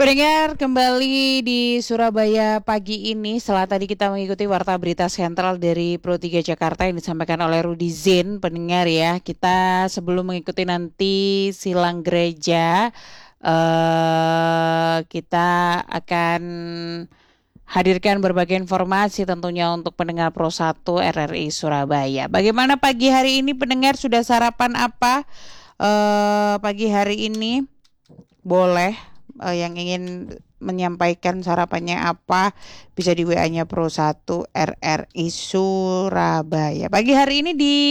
Pendengar kembali di Surabaya pagi ini setelah tadi kita mengikuti warta berita sentral dari Pro 3 Jakarta yang disampaikan oleh Rudy Zain. Pendengar ya, kita sebelum mengikuti nanti silang gereja, kita akan hadirkan berbagai informasi tentunya untuk pendengar Pro 1 RRI Surabaya. Bagaimana pagi hari ini pendengar, sudah sarapan apa pagi hari ini? Boleh yang ingin menyampaikan sarapannya apa, bisa di WA-nya Pro 1 RRI Surabaya. Pagi hari ini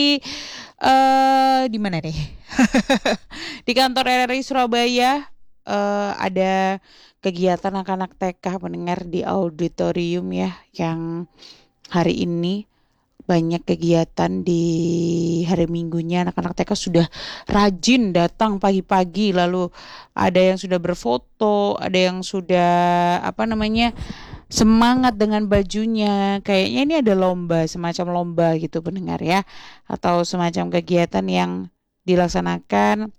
di mana nih? Di kantor RRI Surabaya ada kegiatan anak-anak TK pendengar di auditorium ya, yang hari ini banyak kegiatan di hari Minggunya. Anak-anak TK sudah rajin datang pagi-pagi, lalu ada yang sudah berfoto, ada yang sudah semangat dengan bajunya. Kayaknya ini ada lomba, semacam lomba gitu pendengar ya, atau semacam kegiatan yang dilaksanakan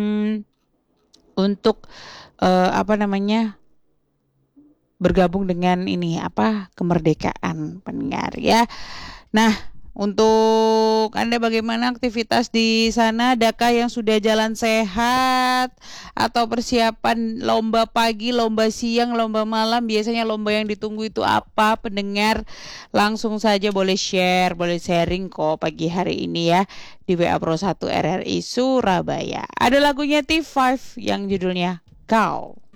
untuk bergabung dengan kemerdekaan pendengar ya. Nah, untuk Anda bagaimana aktivitas di sana? Adakah yang sudah jalan sehat atau persiapan lomba pagi, lomba siang, lomba malam? Biasanya lomba yang ditunggu itu apa, pendengar? Langsung saja boleh share, boleh sharing kok pagi hari ini ya di WA Pro 1 RRI Surabaya. Ada lagunya T5 yang judulnya Kau.